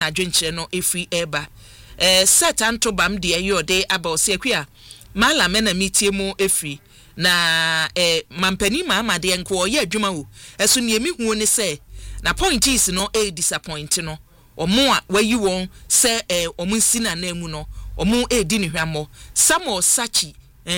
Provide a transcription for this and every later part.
adwenche no efri eba set anto bam de ayode aba osekua mala mena mitie mu efri na mampani mama de enko ye adwuma wo eso ne emi hu ne se na point is no disappoint no omo a wayi won se omo nsina na mu no omo edi ne hwamo Samuel Sachi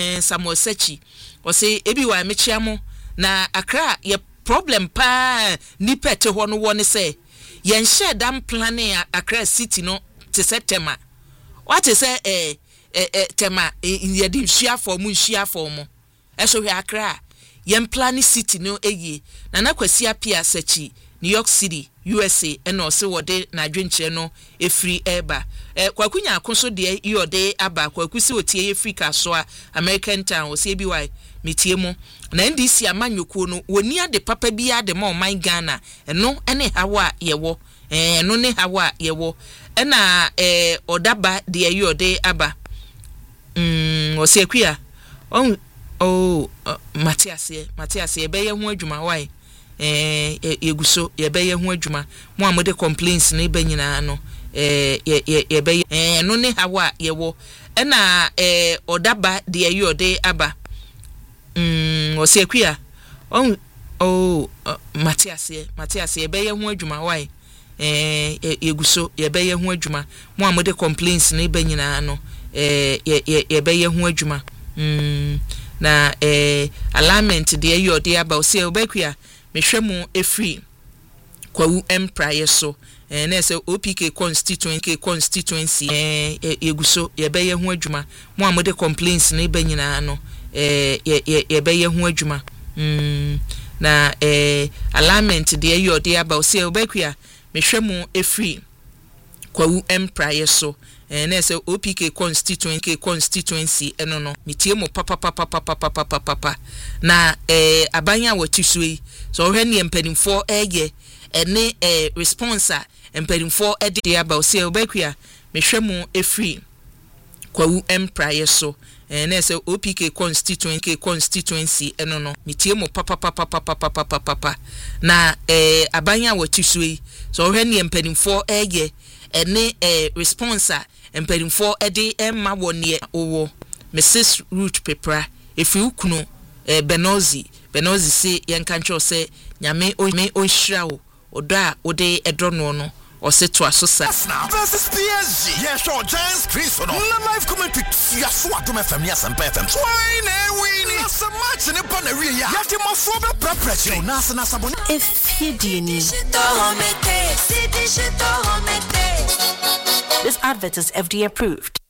o se ebi wa mechiamo na Accra ye problem pa ni pete ho no won se yen share dam plan Accra city no te September what is tema ye di hia for mu hia for mo eso hwe Accra yen plan city no eye na kwasi apia Sachi New York City USA eno se wode na adwenche no efri eba kwakunya akonso de yode aba kwakusi otie Africa so American town o se bi wai metie mu na ndisi amanyoko no woni ade papa bi ade ma oman Ghana eno ene hawa yewo eno ne hawa yewo ena odaba de yode aba o se kwia Matias ye be ye hu adwuma wai yeguso ye be ye hu adwuma mo amode complaints ne be nyina no ye be no ne hawa yewo ena odaba de yode aba o se kwia Matias ye be ye hu adwuma wai yeguso ye be ye hu adwuma mo amode complaints ne be nyina no ye be ye hu adwuma na alignment de yode aba o se obakwia mehwemu efri kwawu empire so na se OPK constituency yeguso ye be ye hu adwuma mo amode complaints ne be nyina no ye be ye hu adwuma na alignment de yode aba o se obakwia mehwemu efri kwawu empire so na se OPK constituency eno no mitie mo papa na abanya watisui so hwe ne mpanimfo eye ene responser mpanimfo ede aba o se obakwia mehwemu efri kwawu empire so na se OPK constituency eno no mitie mo papa na abanya watisui so hwe ne mpanimfo eye ene responser mpanimfo ede emma wonne owo Mrs. Ruth Pepra efi ukunu Benozi se yenkancho se nyame onhira wo odo a ode edrono no ose to asosa versus PSG yeah sure Giants Chris no live commentary ya so adom FM ya Sampa FM why na win na some match ne pa na wie ya yati mafo be pressure na sabon if you dini this advert is FDA approved.